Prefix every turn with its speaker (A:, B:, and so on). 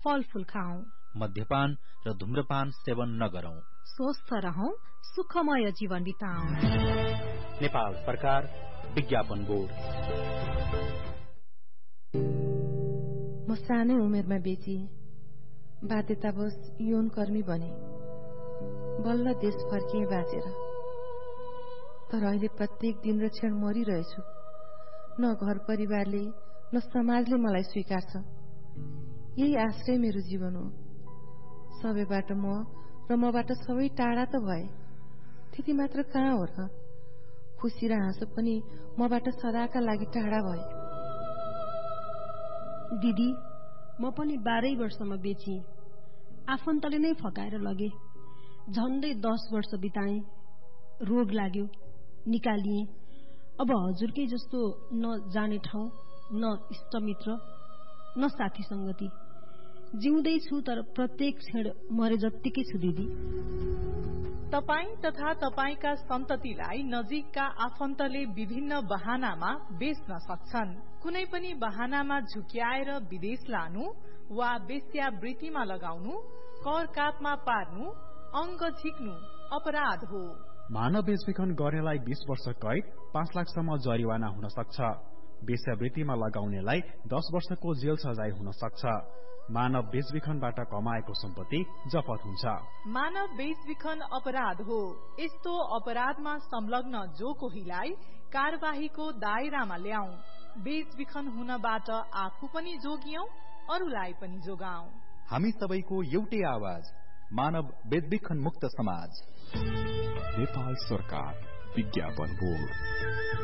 A: फलफूल खाऊ,
B: मद्यपान र धूम्रपान सेवन नगरौं,
A: स्वस्थ रहौं, सुखमय जीवन बिताऊ।
B: नेपाल सरकार, विज्ञापन बोर्ड।
C: म सानै उमेरमा बेचिए, बाध्यतावश यौन कर्मी बने, बल्ल देश फर्किए बाँचेर। तर अहिले प्रत्येक दिन र क्षण मरिरहेछु। न घर परिवारले न समाजले मलाई स्वीकार्छ। यही आश्रय मेरो जीवन हो। सबैबाट म र मबाट सबै टाढा त भए, त्यति मात्र कहाँ हो र? खुसी र हाँसो पनि मबाट सदाका लागि टाढा भए।
D: दिदी, म पनि 12 वर्षमा बेचिएँ। आफन्तले नै फकाएर लगे। झन्डै 10 वर्ष बिताएँ। रोग लाग्यो, निकालिए। अब हजुरकै जस्तो न जाने ठाउँ, न इष्टमित्र, न साथी संगति। जिउँदै छु तर प्रत्येक क्षण मरे जत्तिकै छु दिदी।
E: तपाई तथा तपाईका सन्ततिलाई नजिकका आफन्तले विभिन्न बहानामा बेच्न सक्छन्। कुनै पनि बहानामा झुक्याएर विदेश लानु वा वेश्यावृत्तिमा लगाउनु, कर कापमा पार्नु, अंग झिक्नु अपराध हो।
F: मानव बेचबिखन गर्नेलाई 20 वर्ष कैद, 5 लाखसम्म जरिवाना हुन सक्छ। वेश्यावृत्तिमा लगाउनेलाई 10 वर्षको जेल सजाय हुन सक्छ। मानव बेचबिखनबाट कमाएको सम्पत्ति जफत हुन्छ।
E: मानव बेचबिखन अपराध हो। यस्तो अपराधमा संलग्न जो कोहीलाई कार्यवाहीको दायरामा ल्याऊ। बेचबिखन हुनबाट आफू पनि जोगियौं, अरूलाई पनि जोगाऊ।
G: हामी सबैको एउटै आवाज, मानव बेचबिखन मुक्त समाज।
H: नेपाल सरकार, विज्ञापन बोर्ड।